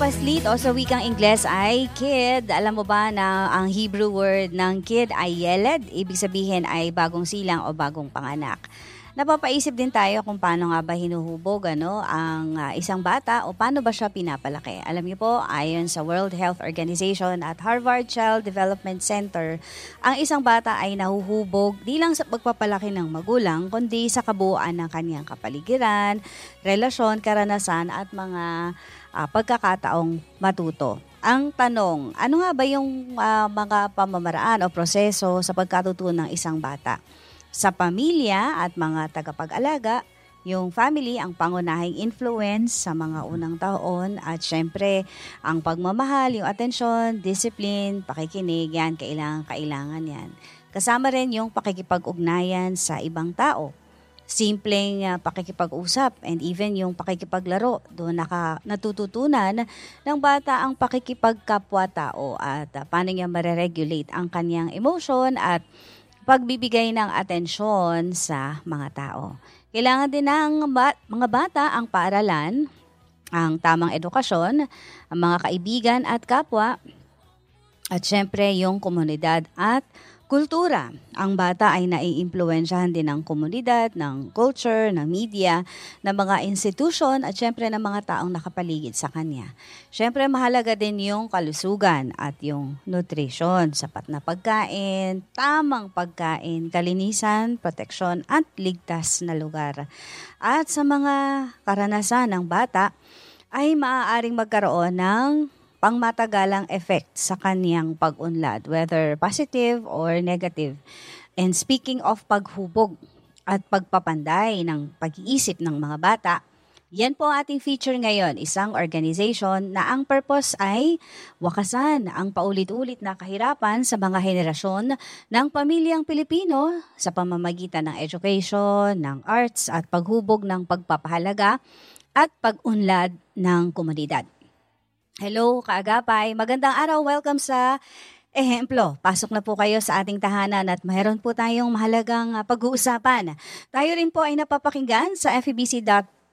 paslit o sa wikang Ingles ay kid. Alam mo ba na ang Hebrew word ng kid ay yeled? Ibig sabihin ay bagong silang o bagong panganak. Napapaisip din tayo kung paano nga ba hinuhubog ang isang bata o paano ba siya pinapalaki. Alam niyo po, ayon sa World Health Organization at Harvard Child Development Center, ang isang bata ay nahuhubog di lang sa pagpapalaki ng magulang, kundi sa kabuuan ng kanyang kapaligiran, relasyon, karanasan at mga pagkakataong matuto. Ang tanong, ano nga ba yung mga pamamaraan o proseso sa pagkatuto ng isang bata? Sa pamilya at mga tagapag-alaga, yung family ang pangunahing influence sa mga unang taon at syempre ang pagmamahal, yung atensyon, discipline, pakikinig, yan, kailangan yan. Kasama rin yung pakikipag-ugnayan sa ibang tao. Simpleng pakikipag-usap and even yung pakikipaglaro. Doon natututunan ng bata ang pakikipagkapwa-tao at paano niya mareregulate ang kanyang emotion at pagbibigay ng atensyon sa mga tao. Kailangan din ng mga bata ang paaralan, ang tamang edukasyon, ang mga kaibigan at kapwa, at syempre yung komunidad at kultura. Ang bata ay naiimpluwensyahan din ng komunidad, ng culture, ng media, ng mga institusyon at syempre ng mga taong nakapaligid sa kanya. Syempre mahalaga din yung kalusugan at yung nutrition, sapat na pagkain, tamang pagkain, kalinisan, proteksyon at ligtas na lugar. At sa mga karanasan ng bata ay maaaring magkaroon ng pangmatagalang effect sa kaniyang pag-unlad, whether positive or negative. And speaking of paghubog at pagpapanday ng pag-iisip ng mga bata, yan po ang ating feature ngayon, isang organization na ang purpose ay wakasan ang paulit-ulit na kahirapan sa mga henerasyon ng pamilyang Pilipino sa pamamagitan ng education, ng arts at paghubog ng pagpapahalaga at pag-unlad ng komunidad. Hello, kaagapay. Magandang araw. Welcome sa Ehemplo. Pasok na po kayo sa ating tahanan at mayroon po tayong mahalagang pag-uusapan. Tayo rin po ay napapakinggan sa FEBC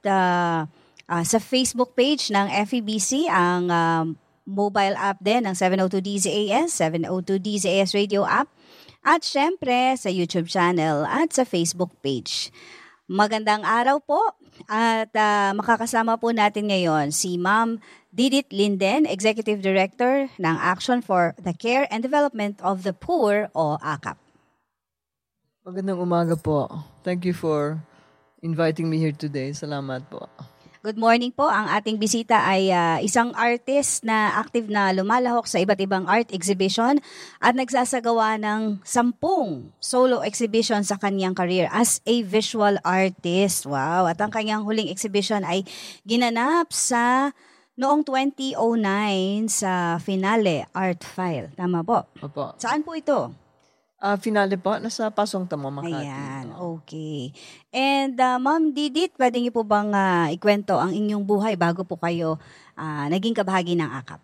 sa Facebook page ng FEBC, ang mobile app din ng 702 DZAS, 702 DZAS radio app, at syempre sa YouTube channel at sa Facebook page. Magandang araw po at makakasama po natin ngayon si Ma'am Didit Linden, Executive Director ng Action for the Care and Development of the Poor o ACAP. Magandang umaga po. Thank you for inviting me here today. Salamat po. Good morning po. Ang ating bisita ay isang artist na active na lumalahok sa iba't ibang art exhibition at nagsasagawa ng 10 solo exhibition sa kanyang career as a visual artist. Wow! At ang kanyang huling exhibition ay ginanap noong 2009 sa Finale Art File. Tama po? Opo. Saan po ito? Finale po, nasa Pasong Tamo, Makati. Ayan, okay. And Ma'am Didit, pwede niyo po bang ikwento ang inyong buhay bago po kayo naging kabahagi ng ACAP?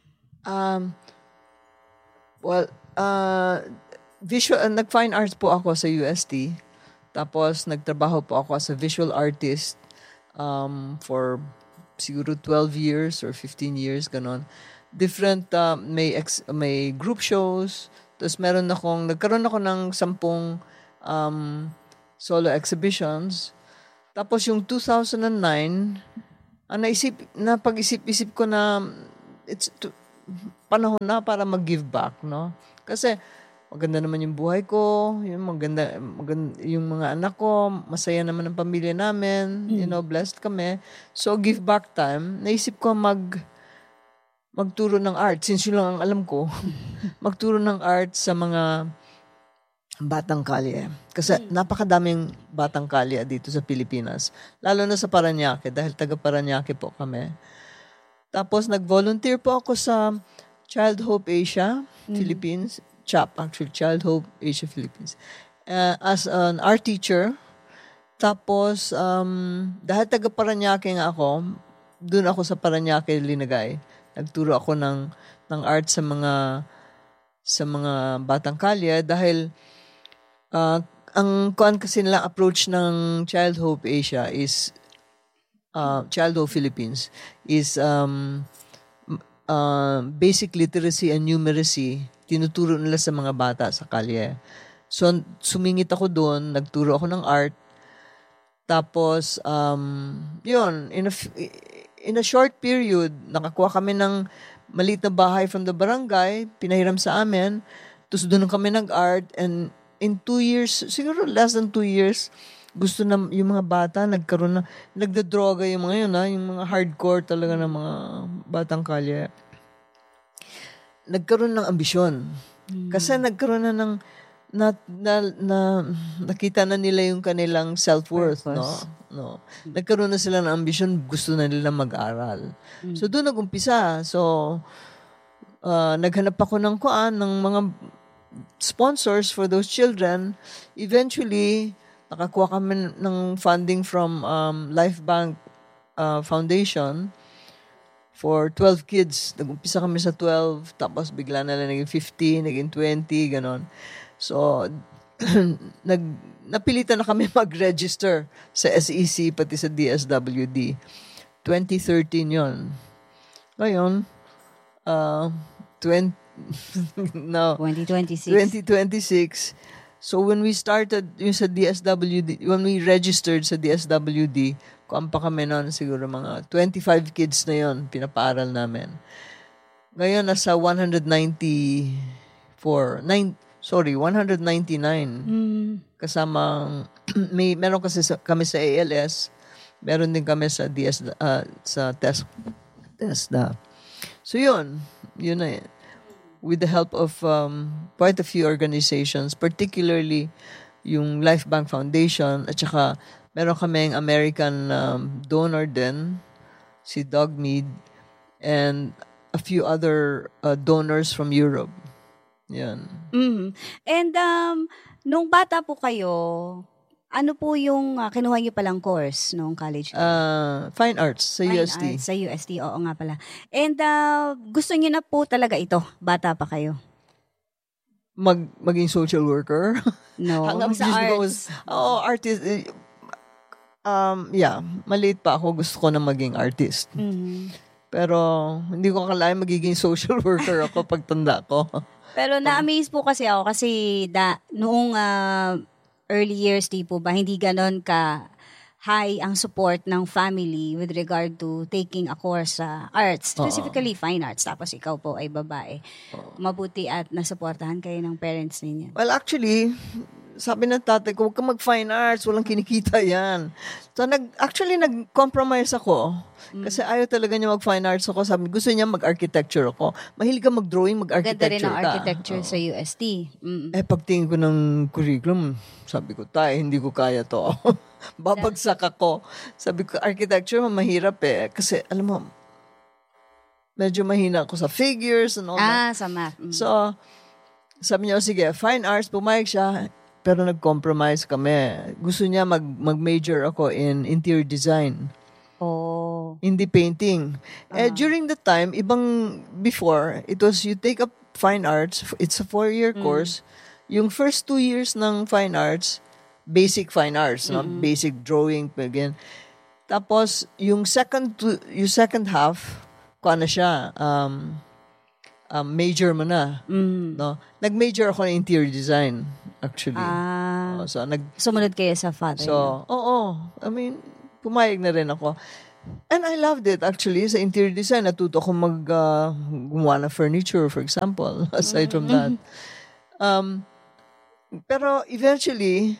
Nag-fine arts po ako sa UST. Tapos nagtrabaho po ako as a visual artist for siguro 12 years or 15 years, ganon. Different, may group shows. Tapos nagkaroon ako ng 10 solo exhibitions. Tapos yung 2009, pag-isip-isip ko na panahon na para mag-give back, no? Kasi maganda naman yung buhay ko, maganda yung mga anak ko, masaya naman ang pamilya namin, blessed kami. So give back time, naisip ko magturo ng art, since yun lang ang alam ko, magturo ng art sa mga batang kalye. Kasi napakadaming batang kalye dito sa Pilipinas, lalo na sa Parañaque, dahil taga Parañaque po kami. Tapos nag-volunteer po ako sa Child Hope Asia, Philippines, Child Hope Asia Philippines, as an art teacher. Tapos, dahil taga Parañaque nga ako, doon ako sa Parañaque linagay. Nagturo ako ng art sa mga batang kalye dahil ang kasi nila approach ng Child Hope Asia is Child Hope Philippines is basic literacy and numeracy, tinuturo nila sa mga bata sa kalye. So, sumingit ako doon, nagturo ako ng art. Tapos, yun, in a short period, nakakuha kami ng maliit na bahay from the barangay, pinahiram sa amin, tapos doon kami nag-art, and in 2 years, siguro less than 2 years, gusto na yung mga bata, nagkaroon na, nagdadroga yung mga yun, yung mga hardcore talaga ng mga batang kalye. Nagkaroon ng ambisyon. Kasi nagkaroon na ng, nakita na nila yung kanilang self-worth, no? Nagkaroon na sila ng ambisyon, gusto na nila mag-aral. So, doon nag-umpisa. So, naghanap ako ng mga sponsors for those children. Eventually, nakakuha kami ng funding from Life Bank Foundation for 12 kids. Nag-umpisa kami sa 12, tapos bigla na lang naging 15, naging 20, ganon. So, napilitan na kami mag-register sa SEC pati sa DSWD. 2013 yon. Ngayon, 2026. So, when we started yung sa DSWD, when we registered sa DSWD, kuwan pa kami noon, siguro mga 25 kids na yon pinapaaral namin. Ngayon, nasa 199. Kasamang, meron kasi kami sa ALS, meron din kami sa sa TESDA. So yun na with the help of quite a few organizations, particularly yung Life Bank Foundation, at saka meron kaming American donor din, si Doug Mead, and a few other donors from Europe. Yan. And nung bata po kayo, ano po yung kinuha niyo palang course nung college? Fine Arts sa UST. Arts, sa UST, oo nga pala. And gusto niyo na po talaga ito, bata pa kayo? Maging social worker? No, sa arts. Artist. Maliit pa ako, gusto ko na maging artist. Pero hindi ko akalain magiging social worker ako pagtanda ko. Pero na-amaze po kasi ako kasi noong early years, di po ba, hindi ganon ka high ang support ng family with regard to taking a course sa arts, specifically fine arts, tapos ikaw po ay babae. Mabuti at nasuportahan kayo ng parents ninyo. Well, actually, sabi ng tatay ko, huwag ka mag-fine arts, walang kinikita yan. So, nag-compromise ako. Kasi ayaw talaga niya mag-fine arts ako. Sabi, gusto niya mag-architecture ako. Mahilig ka mag-drawing, mag-architecture ka. Ganda rin ang architecture sa UST. Pagtingin ko ng curriculum, sabi ko, hindi ko kaya to. Babagsak ako. Sabi ko, architecture, mahirap Kasi, alam mo, medyo mahina ako sa figures and all that. Sa math. So, sabi niya, sige, fine arts, pumayag siya. Pero nag-compromise kami. Gusto niya mag-major ako in interior design. Hindi painting. During the time, before, it was you take up fine arts, it's a 4-year course. Yung first 2 years ng fine arts, basic fine arts, no? Basic drawing, again. Tapos, yung second half, na siya, major mo na. No? Nag-major ako in interior design, actually. So, sumunod kayo sa father. So, I mean, pumayag na rin ako. And I loved it, actually. Sa interior design, natuto ko gumawa ng furniture, for example, aside from that. Pero eventually,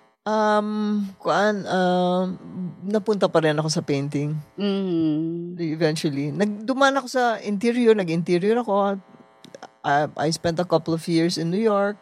napunta pa rin ako sa painting. Eventually. Duman ako sa interior, nag-interior ako. I spent a couple of years in New York.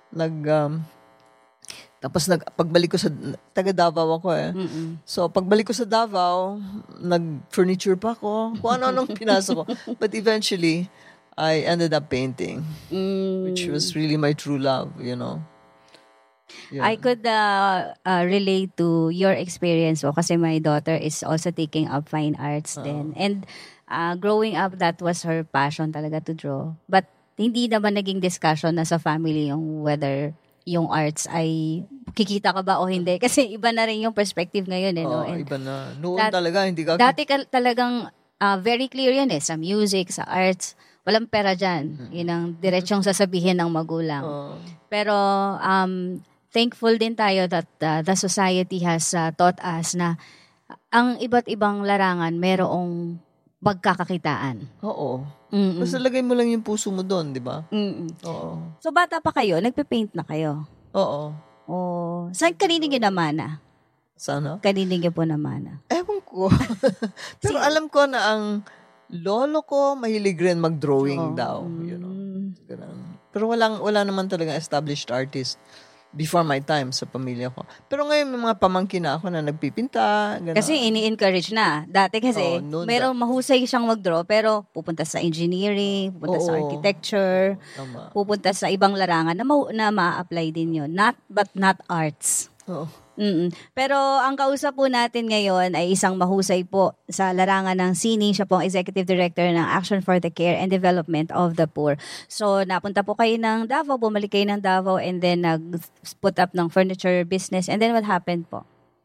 Tapos pagbalik ko sa taga Davao ako So pagbalik ko sa Davao, nag-furniture pa ako. Kung ano-anong pinasok ko. But eventually, I ended up painting, which was really my true love, Yeah. I could relate to your experience kasi my daughter is also taking up fine arts din. And growing up, that was her passion talaga to draw. But hindi naman naging discussion na sa family yung whether yung arts ay kikita ka ba o hindi. Kasi iba na rin yung perspective ngayon. No? Iba na. Noon talaga, hindi ka... Dati talagang very clear yan sa music, sa arts. Walang pera dyan. Yun ang diretsong sasabihin ng magulang. Pero thankful din tayo that the society has taught us na ang iba't ibang larangan merong pagkakakitaan. Oo. Basta lagay mo lang yung puso mo doon, di ba? Oo. So bata pa kayo, nagpe-paint na kayo? Oo. Oh, saan kanino nyo namana? Sana? Kanino nyo po namana? Ewan ko. Pero alam ko na ang lolo ko mahilig rin mag-drawing daw. You know. Ganun. Pero wala naman talaga established artist before my time sa pamilya ko. Pero ngayon may mga pamangkin na ako na nagpipinta. Ganun. Kasi ini-encourage na. Dati kasi, merong mahusay siyang mag-draw, pero pupunta sa engineering, pupunta sa architecture, pupunta sa ibang larangan na ma-apply din yun. But not arts. Oo. Pero ang kausap po natin ngayon ay isang mahusay po sa larangan ng sining. Siya po ang Executive Director ng Action for the Care and Development of the Poor. So, napunta po kayo ng Davao, bumalik kayo ng Davao, and then nag-put up ng furniture business. And then what happened po?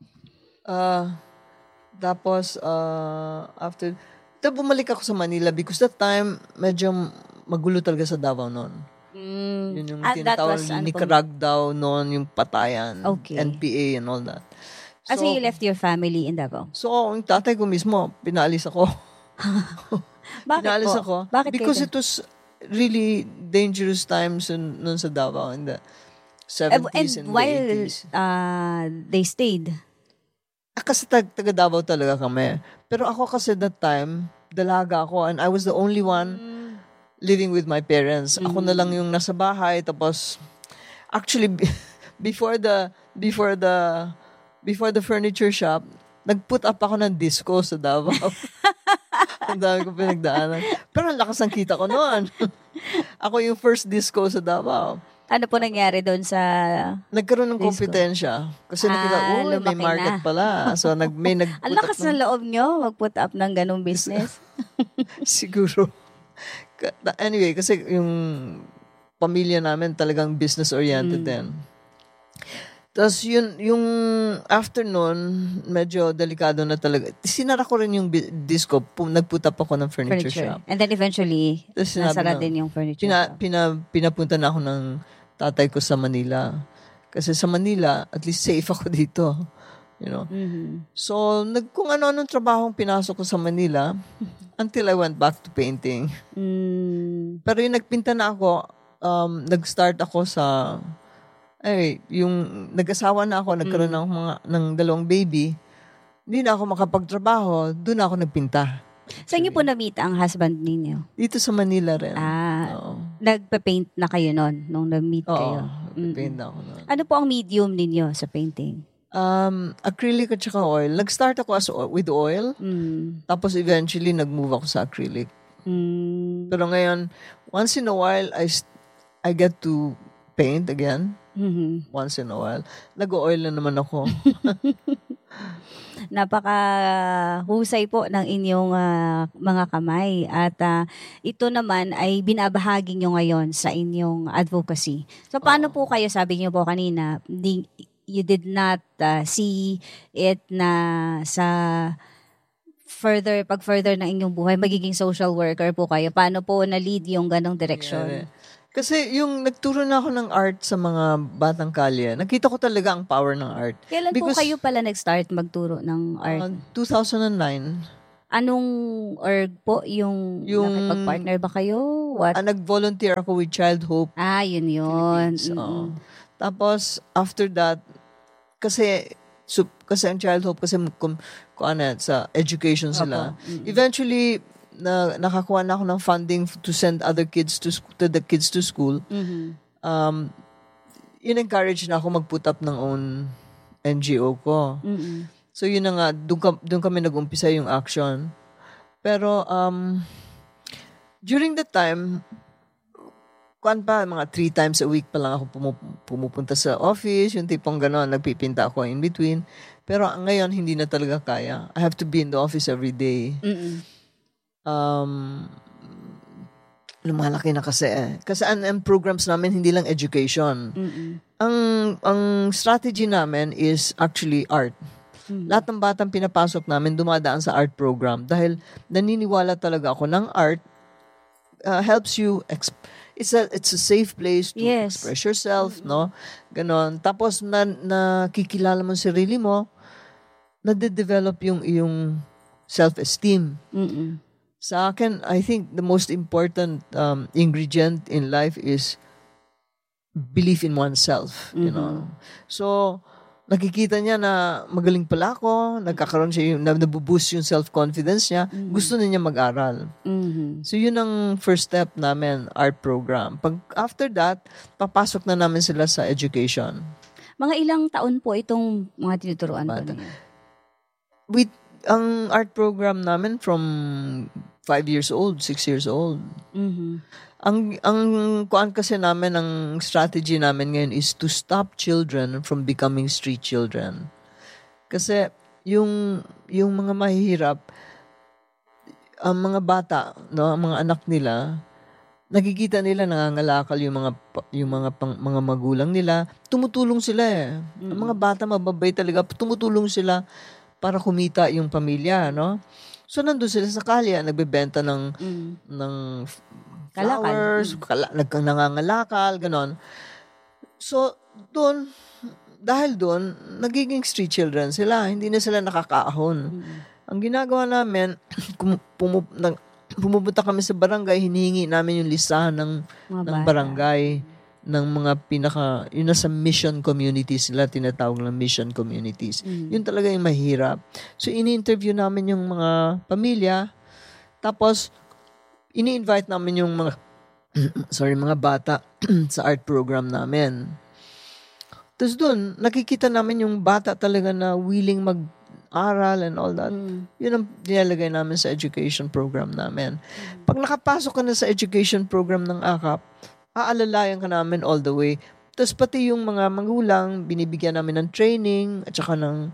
Tapos, after, bumalik ako sa Manila because that time, medyo magulo talaga sa Davao noon. Yun yung tinatawag Nicarag daw noon, yung patayan, NPA and all that. So you left your family in Davao? So, yung tatay ko mismo, pinaalis ako. Bakit pinaalis po? ako. Bakit because it was really dangerous times noon sa Davao in the 70s and the 80s. They stayed? Kasi taga Davao talaga kami. Pero ako kasi that time, dalaga ako and I was the only one living with my parents. Ako na lang yung nasa bahay. Tapos, actually, before the furniture shop, nag-put up ako ng disco sa Davao. Ang dami ko pinagdaanan. Pero ang lakas ng kita ko noon. Ako yung first disco sa Davao. Ano po nangyari doon sa nagkaroon ng kompetensya. Kasi nakita, may market pala. So, may nag-put ang lakas ng loob nyo, mag-put up ng ganung business. Siguro. Anyway, kasi yung pamilya namin talagang business-oriented din. Tapos yung afternoon, medyo delikado na talaga. Sinara ko rin yung disco, nag-put up ako ng furniture shop. And then eventually, nasara din yung furniture shop. Pinapunta na ako ng tatay ko sa Manila. Kasi sa Manila, at least safe ako dito. You know? So, kung ano-anong trabahong pinasok ko sa Manila, until I went back to painting. Pero yung nagpinta na ako, nag-start ako sa, yung nag-asawa na ako, nagkaroon ng 2 baby, hindi na ako makapagtrabaho, doon ako nagpinta. Saan niyo po na-meet ang husband ninyo? Dito sa Manila rin. Nagpa-paint na kayo noon, nung na-meet kayo? nagpa-paint na ako noon. Ano po ang medium ninyo sa painting? Acrylic at saka oil. Nag-start ako with oil. Tapos eventually, nag-move ako sa acrylic. Pero ngayon, once in a while, I get to paint again. Once in a while. Nag-oil na naman ako. Napaka-husay po ng inyong mga kamay. At ito naman ay binabahagi nyo ngayon sa inyong advocacy. So, paano po kayo, sabi nyo po kanina, you did not see it na sa pag further ng inyong buhay, magiging social worker po kayo. Paano po na-lead yung ganong direksyon? Kasi yung nagturo na ako ng art sa mga batang kalye, nakita ko talaga ang power ng art. Kailan po kayo pala nag-start magturo ng art? 2009. Anong org po? Yung nakipag-partner ba kayo? What? Nag-volunteer ako with Child Hope. Yun. Tapos, after that, kasi ang Child Hope, kasi sa education sila. Eventually, nakakuha na ako ng funding to send other kids to the kids to school. In-encourage na ako mag-put up ng own NGO ko. So, yun na nga, doon kami nag-umpisa yung action. Pero, during that time, mga 3 times a week pa lang ako pumupunta sa office, yung tipong gano'n, nagpipinta ako in between. Pero ngayon, hindi na talaga kaya. I have to be in the office every day. Lumalaki na kasi Kasi ang programs namin, hindi lang education. Ang strategy namin is actually art. Lahat ng batang pinapasok namin dumadaan sa art program dahil naniniwala talaga ako ng art helps you it's a safe place to Yes. express yourself, no? Ganon. Tapos nakikilala mo ang sarili mo, nade-develop yung iyong self-esteem. Sa akin, I think the most important ingredient in life is belief in oneself, you know. So, nakikita niya na magaling pala ako, nagkakaroon siya nabuboost yung self-confidence niya, gusto na niya mag-aral. So, yun ang first step namin, art program. After that, papasok na namin sila sa education. Mga ilang taon po itong mga tinuturuan po ninyo? Ang art program namin from 5 years old, 6 years old. Ang kuan kasi namin, ang strategy namin ngayon is to stop children from becoming street children. Kasi yung mga mahihirap, ang mga bata, no, ang mga anak nila, nakikita nila nangangalakal yung mga magulang nila, tumutulong sila eh. Ang mga bata mababait talaga, tumutulong sila para kumita yung pamilya, no? So nandun sila sa kalye, nagbebenta ng flowers, nangangalakal, ganon. So, dahil doon, nagiging street children sila. Hindi na sila nakakaahon. Ang ginagawa namin, pumupunta kami sa barangay, hinihingi namin yung listahan ng barangay, ng mga yun nasa mission communities sila, tinatawag ng mission communities. Yun talaga yung mahirap. So, ini-interview namin yung mga pamilya, tapos, ini-invite namin yung mga bata sa art program namin. Tapos doon, nakikita namin yung bata talaga na willing mag-aral and all that. Yun ang nilalagay namin sa education program namin. Pag nakapasok ka na sa education program ng AKAP, aalalayan ka namin all the way. Tapos pati yung mga magulang, binibigyan namin ng training at saka ng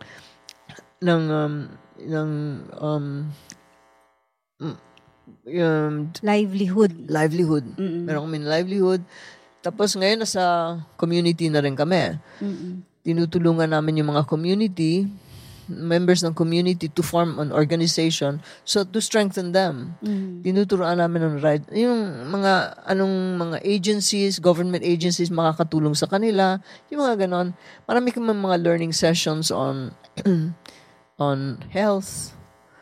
livelihood. Meron kami livelihood. Tapos ngayon nasa community na rin kami. Tinutulungan namin yung mga community, members ng community to form an organization so to strengthen them. Tinuturuan namin yung mga agencies, government agencies makakatulong sa kanila, yung mga ganon. Marami kami mga learning sessions on health,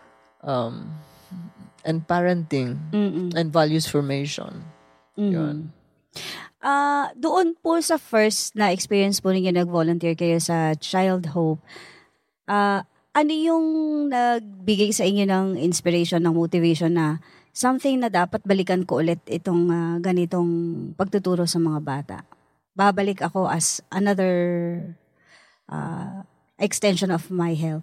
and parenting, and values formation. Yun. Doon po sa first na experience po ninyo, nag-volunteer kayo sa Child Hope, ano yung nagbigay sa inyo ng inspiration, ng motivation na something na dapat balikan ko ulit itong ganitong pagtuturo sa mga bata? Babalik ako as another extension of my help.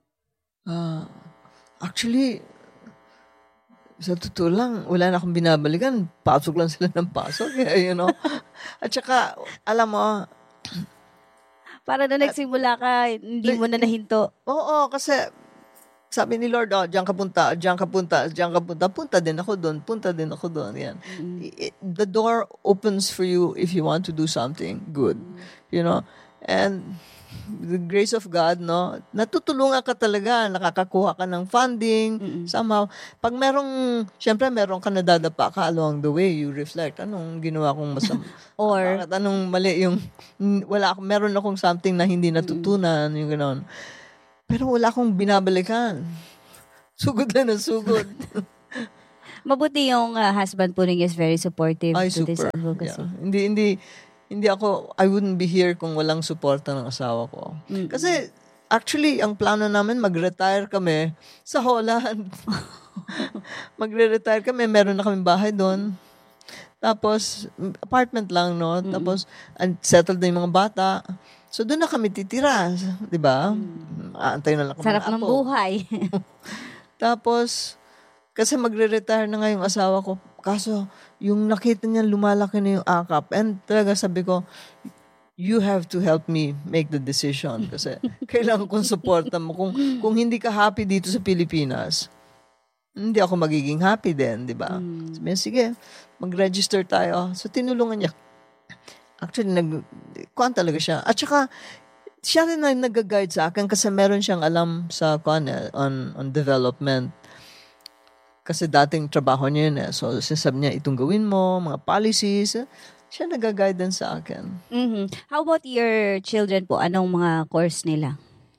Actually, sa totoo lang, wala na akong binabalikan. Pasok lang sila ng pasok. You know? At saka, alam mo, para na nagsimula ka, hindi mo na nahinto. Oo, kasi sabi ni Lord, diyan ka punta, diyan ka punta, diyan ka punta. Punta din ako doon. Yan. The door opens for you if you want to do something good. You know? And the grace of God, no, natutulungan ka talaga, nakakakuha ka ng funding, somehow. Pag syempre meron ka nadadapa ka along the way, you reflect, anong ginawa kong masama? Or, anong mali yung, meron akong something na hindi natutunan, yung gano'n. Pero wala akong binabalikan. Sugod lang na sugod. Mabuti yung husband po ninyo is very supportive to this advocacy. Yeah. Hindi ako, I wouldn't be here kung walang suporta ng asawa ko. Kasi, actually, ang plano namin, mag-retire kami sa Holland. Magre-retire kami, meron na kami bahay doon. Tapos, apartment lang, no? Tapos, settled na yung mga bata. So, doon na kami titira. Di ba? Aantay na lang kami. Sarap ng buhay. Tapos, kasi magre-retire na nga yung asawa ko. Kaso, yung nakita niya, lumalaki na yung AKAP. And talaga sabi ko, you have to help me make the decision. Kasi kailangan kong supportan mo. Kung hindi ka happy dito sa Pilipinas, hindi ako magiging happy din, di ba? Sabi niya, sige, mag-register tayo. So, tinulungan niya. Actually, kuhan talaga siya. At saka, siya rin na nag-guide sa akin kasi meron siyang alam sa on development. Kasi dating trabaho niya yun eh. So, sinasabi niya, itong gawin mo, mga policies. Siya nag-guide din sa akin. How about your children po? Anong mga course nila?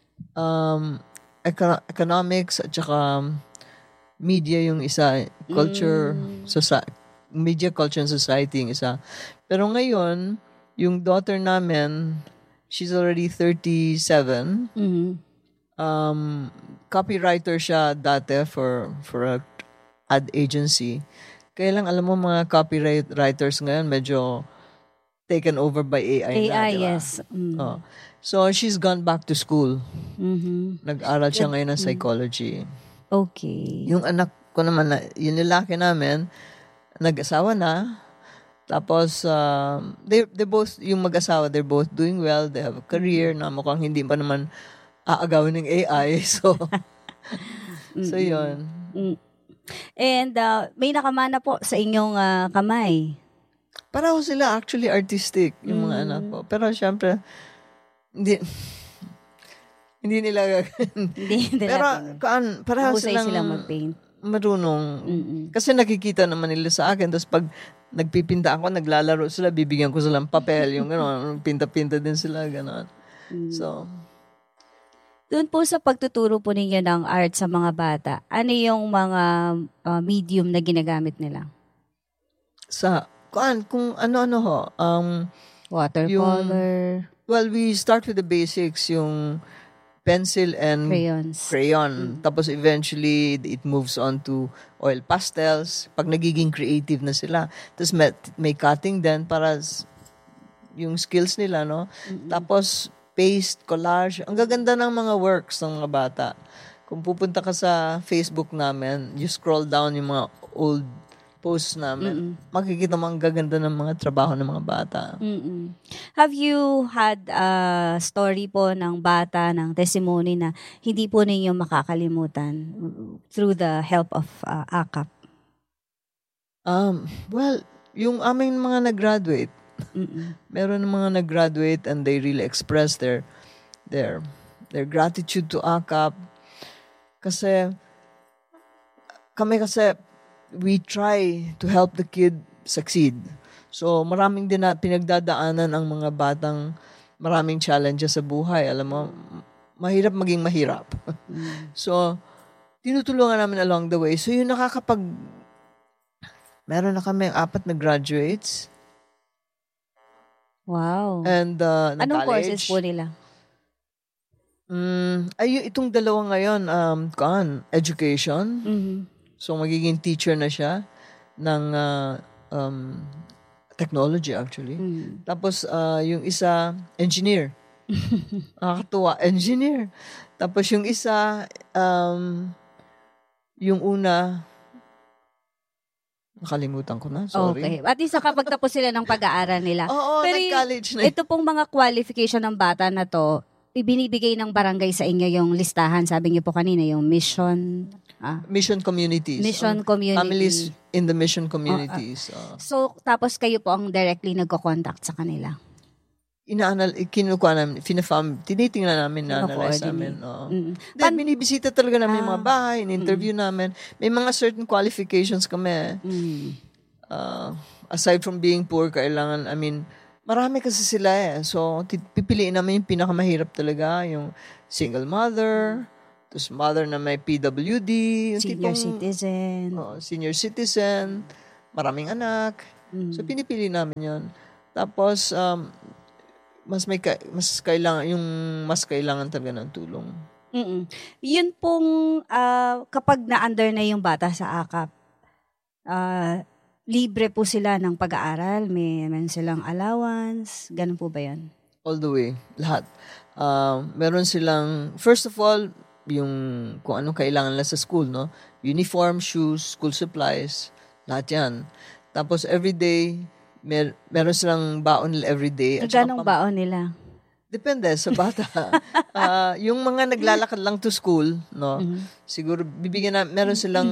Economics at saka media yung isa. Media, culture, and society yung isa. Pero ngayon, yung daughter namin, she's already 37. Copywriter siya dati for a ad agency. Kaya lang, alam mo, mga copywriters ngayon medyo taken over by AI na, diba? Yes. So, she's gone back to school. Nag-aral siya ngayon ng psychology. Okay. Yung anak ko naman, yung lalaki namin, nag-asawa na. Tapos, they both, yung mag-asawa, they're both doing well. They have a career na mukhang hindi pa naman aagawin ng AI. So, yun. And may nakamana po sa inyong kamay. Pareho sila actually artistic, yung mga anak ko. Pero syempre, hindi nila pero pareho silang mag-paint. Marunong. Kasi nakikita naman nila sa akin. Tapos pag nagpipinta ako, naglalaro sila, bibigyan ko silang papel, yung gano'n, pinta-pinta din sila, gano'n. So, doon po sa pagtuturo po ninyo ng art sa mga bata, ano yung mga medium na ginagamit nila? Kung ano-ano ho. Watercolor. We start with the basics, yung pencil and crayon. Tapos eventually, it moves on to oil pastels. Pag nagiging creative na sila. Tapos may cutting din para yung skills nila, no? Tapos, paste, collage. Ang gaganda ng mga works ng mga bata. Kung pupunta ka sa Facebook namin, you scroll down yung mga old posts namin, makikita mo ang gaganda ng mga trabaho ng mga bata. Have you had a story po ng bata, ng testimony na hindi po ninyo makakalimutan through the help of AKAP? Yung aming mga nag-graduate, meron ng mga nag-graduate and they really express their gratitude to AKAP. Kasi we try to help the kid succeed. So maraming din na pinagdadaanan ang mga batang maraming challenges sa buhay. Alam mo, mahirap maging mahirap. So tinutulungan namin along the way. So yun meron na kami 4 na graduates. Wow. And anong courses po nila? Itong dalawa ngayon, education. So magiging teacher na siya ng technology actually. Tapos yung isa, engineer. Nakakatuwa, engineer. Tapos yung isa, yung una, nakalimutan ko na, sorry. Okay. At least kapag tapos sila ng pag-aaral nila. Oo, pero nag-college na. Ito pong mga qualification ng bata na to, ibinibigay ng barangay sa inyo yung listahan. Sabi niyo po kanina, yung mission. Mission communities. Mission community. Families in the mission communities. So, tapos kayo po ang directly nagko-contact sa kanila? Kinukuha namin, tinitingnan namin, na-analyze namin. Then, binibisita talaga namin yung mga bahay, in-interview namin. May mga certain qualifications kami. Aside from being poor, kailangan, marami kasi sila eh. So, pipiliin namin yung pinakamahirap talaga, yung single mother, tapos mother na may PWD, yung senior citizen, maraming anak. So, pinipili namin yun. Tapos, mas kailangan talaga ng tulong. Yun pong kapag na-under na yung bata sa AKAP, libre po sila ng pag-aaral, may silang allowance, ganun po ba yan? All the way, lahat. Meron silang, first of all, yung kung anong kailangan nila sa school, no? Uniform, shoes, school supplies, lahat yan. Tapos everyday, meron silang baon nila everyday. Ganong baon nila? Depende sa bata. Yung mga naglalakad lang to school, no? Siguro meron silang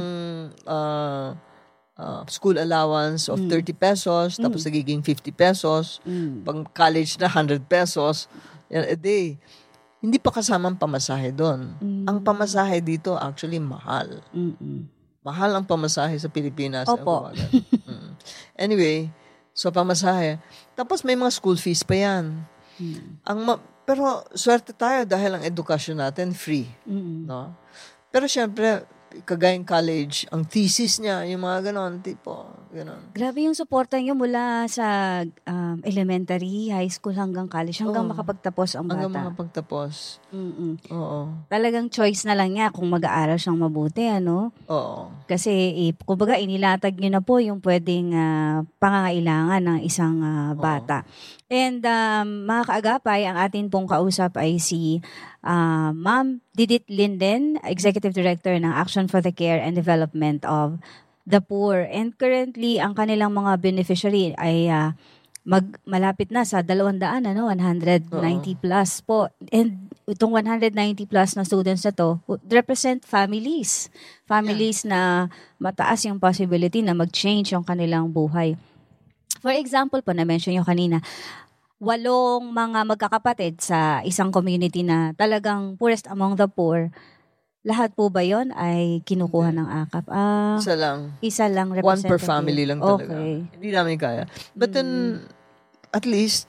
school allowance of 30 pesos, tapos nagiging 50 pesos. Pag college na, 100 pesos. yan, a day. Hindi pa kasamang pamasahe doon. Ang pamasahe dito actually mahal. Mahal ang pamasahe sa Pilipinas. Opo. Anyway, so pamasahe. Tapos may mga school fees pa yan. Pero swerte tayo dahil ang edukasyon natin free. No? Pero syempre, kagayang college, ang thesis niya, yung mga ganon, tipo, ganon. Grabe yung suporta niyo mula sa elementary, high school hanggang college, hanggang makapagtapos ang bata. Hanggang makapagtapos. Oo. Talagang choice na lang niya kung mag-aaral siyang mabuti, ano? Oo. Kasi, kumbaga, inilatag niyo na po yung pwedeng pangangailangan ng isang bata. And mga kaagapay, ang atin pong kausap ay si Ma'am Didit Linden, Executive Director ng Action for the Care and Development of the Poor. And currently, ang kanilang mga beneficiary ay malapit na sa 200, 190 plus po. And itong 190 plus na students na to represent families. Families na mataas yung possibility na mag-change yung kanilang buhay. For example po, na-mention nyo kanina, 8 mga magkakapatid sa isang community na talagang poorest among the poor. Lahat po ba yon ay kinukuha ng AKAP? Isa lang. Isa lang One representative. per family lang talaga. Okay. Hindi namin kaya. But then, at least,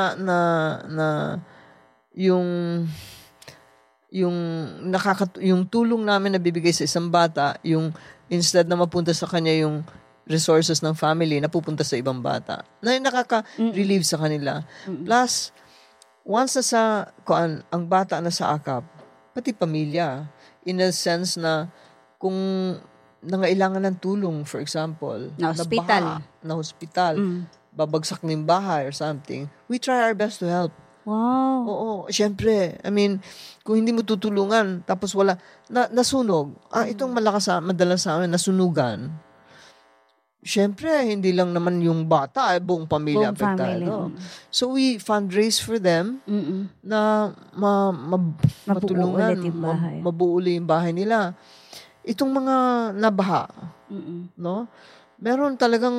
yung tulong namin na bibigay sa isang bata, yung instead na mapunta sa kanya yung resources ng family, napupunta sa ibang bata. Na nakaka-relieve sa kanila. Plus, once na ang bata na sa AKAP, pati pamilya, in a sense na kung nangailangan ng tulong, for example, na hospital, babagsak ng bahay or something, we try our best to help. Wow. Oo, syempre. I mean, kung hindi mo tutulungan, tapos wala, nasunog. Itong madalas sa amin, nasunugan. Syempre, hindi lang naman yung bata, buong pamilya apektado. So, we fundraise for them na matulungan, mabuo uli yung bahay nila. Itong mga nabaha, no? Meron talagang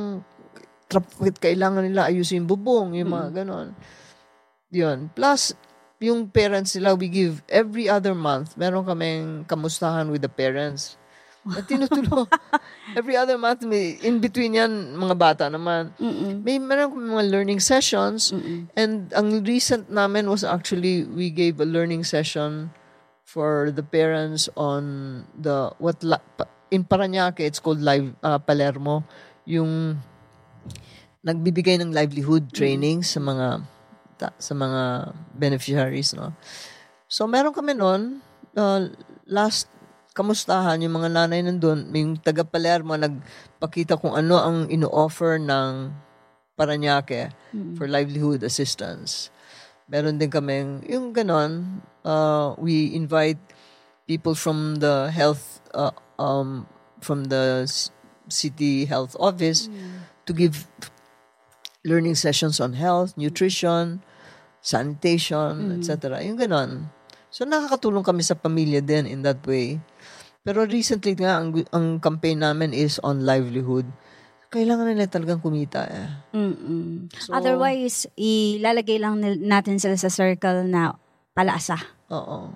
kailangan nila ayusin yung bubong, yung mga ganon. Yun. Plus, yung parents nila, we give every other month, meron kaming kamustahan with the parents. At tinutulong. Every other month, in between yan, mga bata naman. Meron kami mga learning sessions. And ang recent namin was actually, we gave a learning session for the parents on in Parañaque, it's called Palermo, yung nagbibigay ng livelihood training sa mga beneficiaries, no? So, meron kami noon, last kamustahan, yung mga nanay nandun, yung taga Palermo, nagpakita kung ano ang ino-offer ng Parañaque for livelihood assistance. Meron din kaming, yung ganon, we invite people from the health, from the city health office to give learning sessions on health, nutrition, sanitation, etc. Yung ganon. So, nakakatulong kami sa pamilya din in that way. Pero recently nga, ang campaign namin is on livelihood. Kailangan nila talagang kumita. So, otherwise, ilalagay lang natin sila sa circle na palaasa. Oo.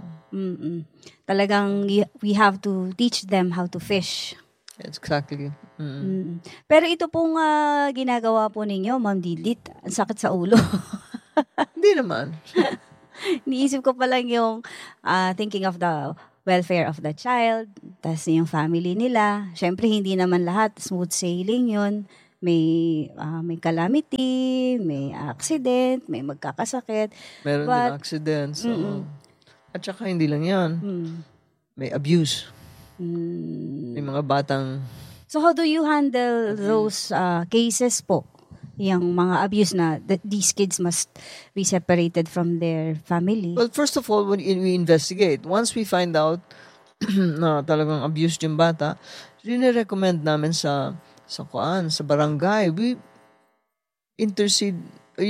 Talagang we have to teach them how to fish. Exactly. Pero ito pong ginagawa po ninyo, Ma'am Didit, ang sakit sa ulo. Hindi naman. Niisip ko pa lang yung thinking of the welfare of the child, tas yung family nila. Siyempre, hindi naman lahat smooth sailing yun. May calamity, may accident, may magkakasakit. Meron din accidents. At saka hindi lang yan. May abuse. May mga batang... So how do you handle those cases po? Yung mga abuse na these kids must be separated from their family? Well, first of all, when we investigate, once we find out na talagang abused yung bata, recommend namin sa barangay. We intercede,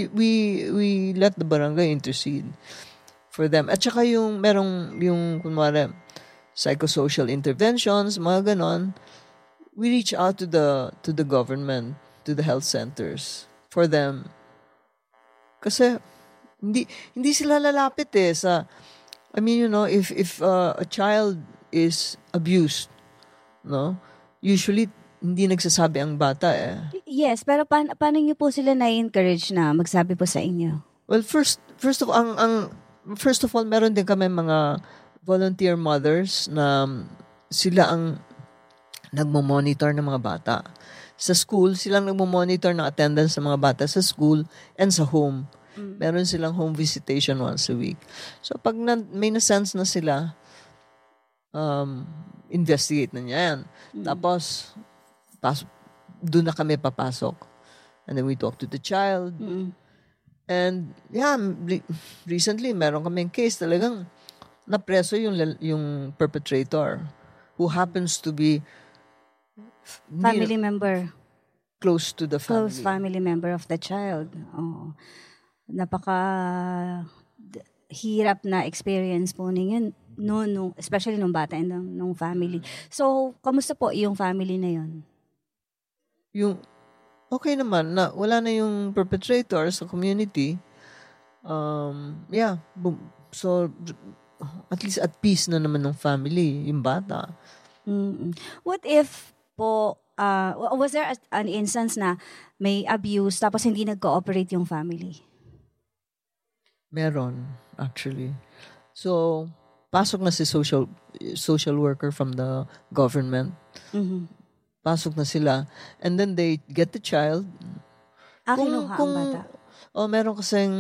we let the barangay intercede for them. At saka yung kunwari, psychosocial interventions, mga ganon, we reach out to the government, to the health centers for them. Kasi Hindi sila lalapit sa, I mean, if a child is abused, no? Usually, hindi nagsasabi ang bata Yes, pero paano niyo po sila na-encourage na magsabi po sa inyo? Well, first of first of all, meron din kami mga volunteer mothers na sila ang nagmo-monitor ng mga bata. Sa school, silang nagmo-monitor ng attendance ng mga bata sa school and sa home. Meron silang home visitation once a week. So, pag may na-sense na sila, investigate na niya yan. Tapos, doon na kami papasok. And then we talk to the child. And, yeah, recently, meron kaming case talagang napreso yung perpetrator who happens to be family member. Close to the family. Close family member of the child. Oh. Hirap na experience po ninyo, no, especially nung bata and nung family. So, kamusta po yung family na yon? Okay naman, na wala na yung perpetrator sa community. So, at least at peace na naman ng family, yung bata. What if po, was there an instance na may abuse tapos hindi nag-cooperate yung family? Meron, actually. So, pasok na si social worker from the government. Pasok na sila. And then they get the child. Kinuha ang bata? Meron kasing,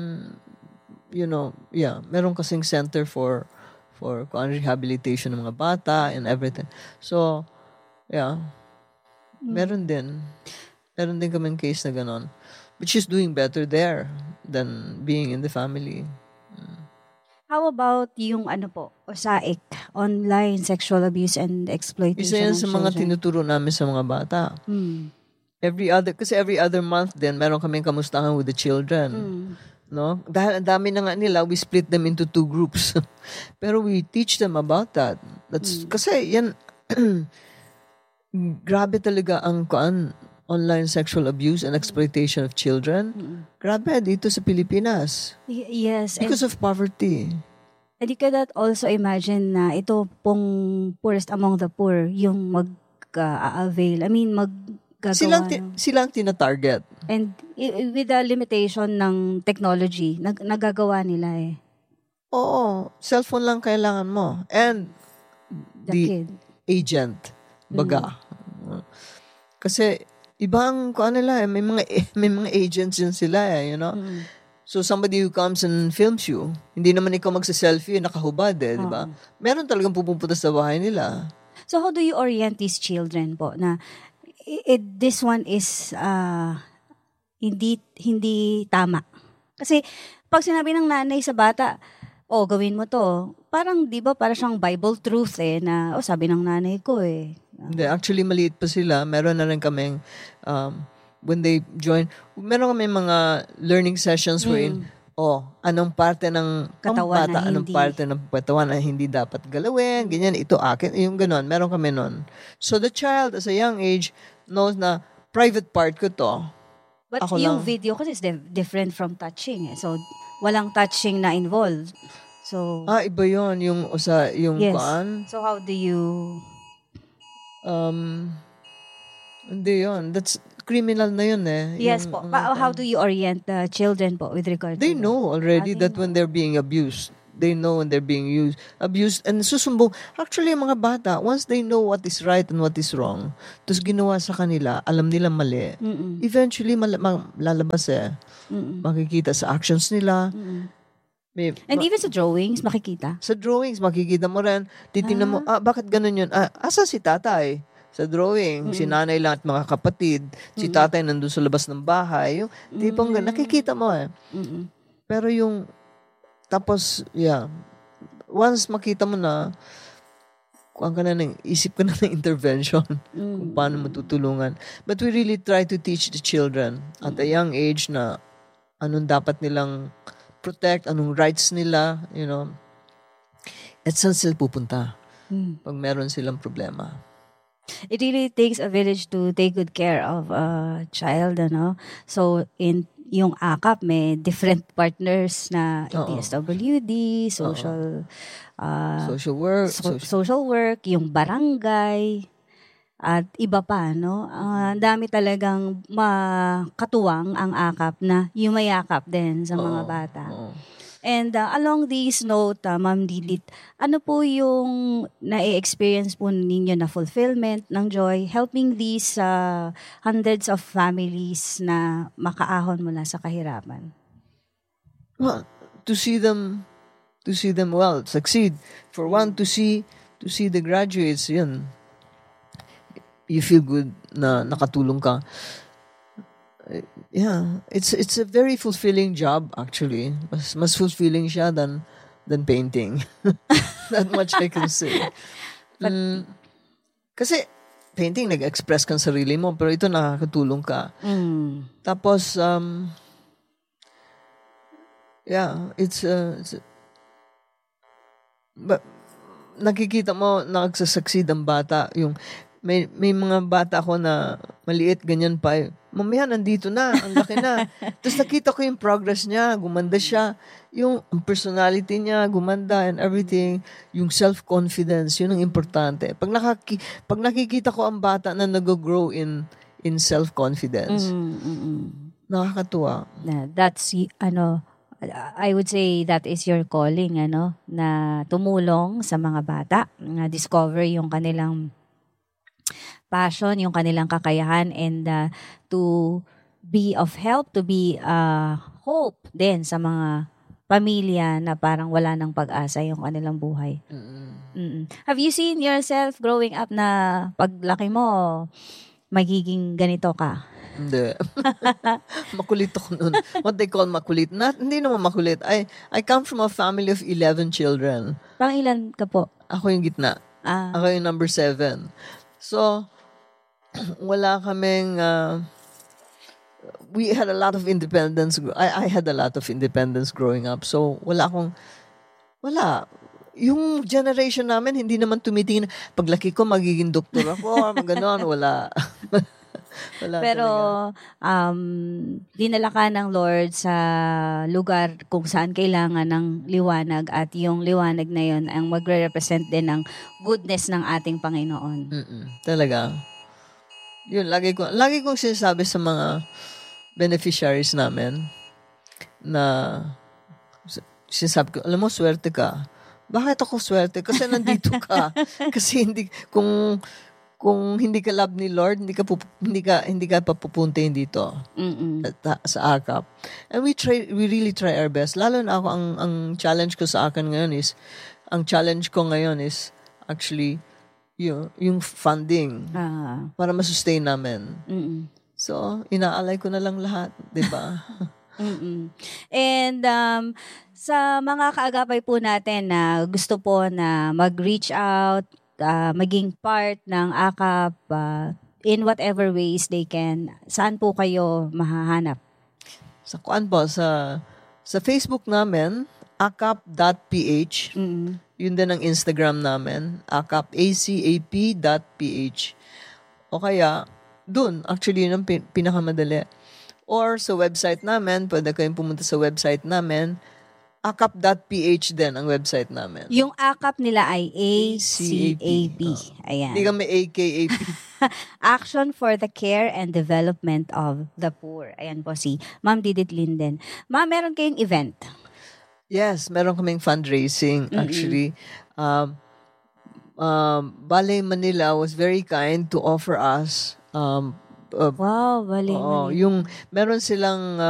meron kasing center for rehabilitation ng mga bata and everything. So, yeah. Meron din kaming case na ganon. But she's doing better there than being in the family. How about yung OSAIC, online sexual abuse and exploitation Isa yan sa ng mga children? tinuturo namin sa mga bata. Every other month din, meron kaming kamustahan with the children. No? Dahil ang dami na nga nila, we split them into 2 groups. Pero we teach them about that. Kasi yan, grabe talaga ang online sexual abuse and exploitation of children. Grabe dito sa Pilipinas. Yes. Because of poverty. And you cannot also imagine na ito pong poorest among the poor yung mag-avail. I mean, maggagawa. Silang tina-target. And with the limitation ng technology, nagagawa nila Oo. Cellphone lang kailangan mo. And the kid. agent. Baga. Kasi ibang nila may mga agents yun sila So somebody who comes and films you, hindi naman ikaw magsa-selfie nakahubad di ba? Meron talagang pupunta sa bahay nila. So how do you orient these children po na this one is hindi tama? Kasi pag sinabi ng nanay sa bata, gawin mo to, parang di ba para siyang Bible truth na sabi ng nanay ko Hindi, actually maliit pa sila. Meron na rin kaming when they join, meron kami mga learning sessions wherein anong parte ng katawan bata, anong parte ng katawan na hindi dapat galawin, ganyan, ito akin, yung ganon, meron kami nun. So the child as a young age knows na private part ko to. But Ako yung lang. video kasi is different from touching So walang touching na involved. So Iba yun, yung yes. kuan. So how do you Hindi yun. That's criminal na yun Yes po. How do you orient the children po with regard They to know already that when they're being abused. They know when they're being abused and susumbong. Actually, mga bata, once they know what is right and what is wrong, tapos ginawa sa kanila, alam nila mali, eventually lalabas makikita sa actions nila. And even sa drawings, makikita? Sa drawings, makikita mo rin. Titingnan mo, bakit ganun yun? Asa si tatay? Sa drawing, si nanay lang at mga kapatid. Si tatay nandun sa labas ng bahay. Yung tipong nakikita mo Pero tapos, once makita mo na, isip ka na ng intervention kung paano matutulungan. But we really try to teach the children at a young age na anong dapat nilang protect, anong rights nila, at saan sila pupunta pag meron silang problema. It really takes a village to take good care of a child, So, yung AKAP may different partners na Oo. DSWD, social Social work. social work, yung barangay, at iba pa, no? Ang dami talagang makatuwang ang AKAP na yumayakap din sa mga bata. Oo. And along this note, Ma'am Didit, ano po yung na-experience po ninyo na fulfillment ng joy helping these hundreds of families na makaahon mula sa kahirapan? Well, to see them well succeed. For one, to see the graduates, yun. You feel good na nakatulong ka. Yeah, it's a very fulfilling job actually. Mas fulfilling siya than painting. That much I can say. Kasi painting nag-express kang sarili mo, pero ito nakakatulong ka. Tapos yeah, but nakikita mo nagsasucceed ang bata. Yung may mga bata ako na maliit, ganyan pa. Mamaya nandito na, ang laki na. Tapos nakita ko yung progress niya, gumanda siya. Yung personality niya, gumanda and everything. Yung self-confidence, yun ang importante. Pag nakikita ko ang bata na nag-grow in self-confidence, nakakatuwa. That's, I would say that is your calling, na tumulong sa mga bata, na discover yung kanilang passion, yung kanilang kakayahan, and to be of help, to be hope din sa mga pamilya na parang wala ng pag-asa yung kanilang buhay. Have you seen yourself growing up na paglaki mo, magiging ganito ka? Hindi. Makulit ako nun. What they call makulit. Hindi naman makulit. I come from a family of 11 children. Pang ilan ka po? Ako yung gitna. Ako yung number 7. So, wala kaming, we had a lot of independence. I had a lot of independence growing up. So, wala. Yung generation namin, hindi naman tumitingin, paglaki ko, magiging doktor ako, gano'n, wala. Wala. Pero, dinala ka ng Lord sa lugar kung saan kailangan ng liwanag, at yung liwanag na yun ang magre-represent din ng goodness ng ating Panginoon. Talaga. Yun, lagi kong sinasabi sa mga beneficiaries namin na sinasabi ko, alam mo, swerte ka. Bakit ako swerte? Kasi nandito ka. Kasi kung hindi ka love ni Lord, hindi ka papupuntahin dito sa AKAP. And we really try our best. Lalo na ako, ang challenge ko sa akin ngayon is, actually yung funding para masustain namin. So, inaalay ko na lang lahat, di ba? And sa mga kaagapay po natin na gusto po na mag-reach out, maging part ng AKAP in whatever ways they can, saan po kayo mahahanap? Sa sa Facebook namin, akap.ph. Yun din ang Instagram namin, akap.ph. O kaya, dun, actually, yun ang pinakamadali. Or sa website namin, pwede kayong pumunta sa website namin, akap.ph din ang website namin. Yung AKAP nila ay ACAP. Ayan. Hindi kami AKAP. Action for the Care and Development of the Poor. Ayan po si Ma'am Didit Linden. Ma'am, meron kayong event? Yes, meron kaming fundraising actually. Ballet Manila was very kind to offer us Wow, Ballet Manila. yung meron silang